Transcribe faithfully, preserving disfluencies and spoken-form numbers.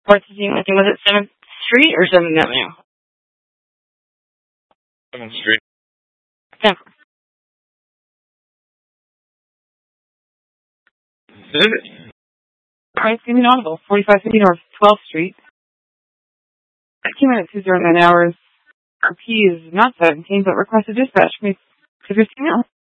What's the name? Was it seventh Street or seventh Avenue? seventh Street. seventh. Is it? Alright, it's going to be audible. forty-five fifty North twelfth Street. Two minutes, two zero nine hours. R P is not seventeen, but requested dispatch. Please, could you see now?